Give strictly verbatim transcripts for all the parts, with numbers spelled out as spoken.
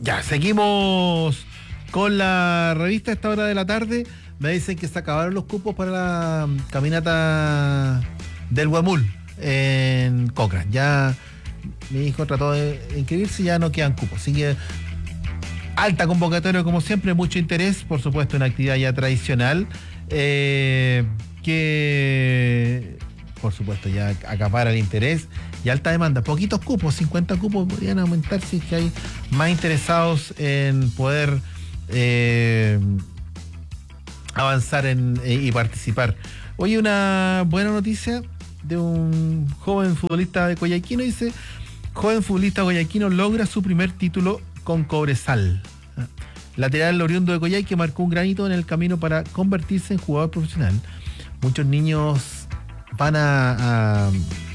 Ya, seguimos con la revista a esta hora de la tarde. Me dicen que se acabaron los cupos para la caminata del Huemul en Cochrane. Ya mi hijo trató de inscribirse y ya no quedan cupos. Así que alta convocatoria como siempre, mucho interés, por supuesto, una actividad ya tradicional eh, que por supuesto ya acapara el interés y alta demanda. Poquitos cupos, cincuenta cupos podrían aumentar si es que hay más interesados en poder eh, avanzar en, eh, y participar. Hoy una buena noticia de un joven futbolista de Coyhaiquino. Dice, joven futbolista guayaquino logra su primer título con Cobresal. Lateral oriundo de Coyhaique marcó un granito en el camino para convertirse en jugador profesional. Muchos niños van a, a,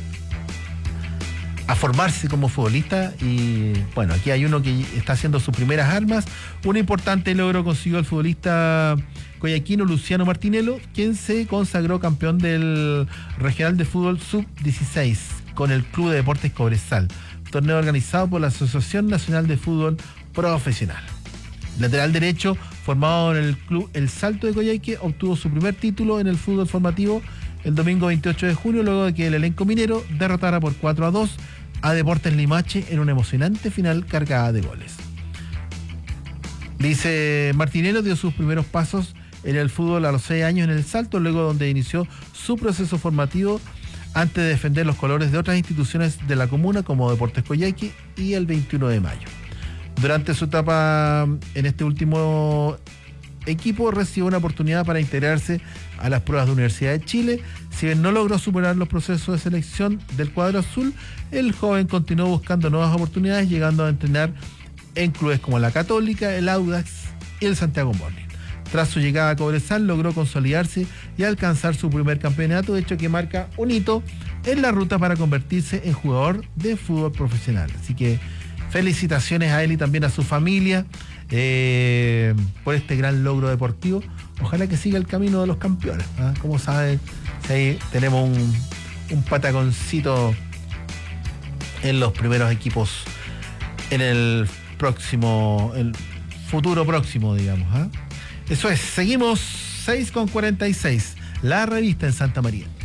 a formarse como futbolista y bueno, aquí hay uno que está haciendo sus primeras armas. Un importante logro consiguió el futbolista coyhaiquino Luciano Martinello, quien se consagró campeón del Regional de Fútbol sub dieciséis con el Club de Deportes Cobresal, torneo organizado por la Asociación Nacional de Fútbol Profesional. Lateral derecho, formado en el club El Salto de Coyhaique, obtuvo su primer título en el fútbol formativo el domingo veintiocho de junio, luego de que el elenco minero derrotara por cuatro a dos a Deportes Limache en una emocionante final cargada de goles. Dice, Martinello dio sus primeros pasos en el fútbol a los seis años en El Salto, luego donde inició su proceso formativo antes de defender los colores de otras instituciones de la comuna como Deportes Coyhaique y el veintiuno de mayo. Durante su etapa en este último equipo recibió una oportunidad para integrarse a las pruebas de Universidad de Chile. Si bien no logró superar los procesos de selección del cuadro azul, el joven continuó buscando nuevas oportunidades, llegando a entrenar en clubes como la Católica, el Audax y el Santiago Morning. Tras su llegada a Cobresal logró consolidarse y alcanzar su primer campeonato, hecho que marca un hito en la ruta para convertirse en jugador de fútbol profesional. Así que felicitaciones a él y también a su familia eh, por este gran logro deportivo. Ojalá que siga el camino de los campeones, ¿eh? Como saben, ahí tenemos un, un pataconcito en los primeros equipos en el próximo, el futuro próximo, digamos, ¿eh? Eso es, seguimos seis con cuarenta y seis, la revista en Santa María.